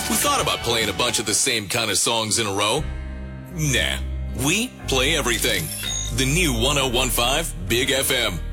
We thought about playing a bunch of the same kind of songs in a row. Nah, we play everything. The new 101.5 Big FM.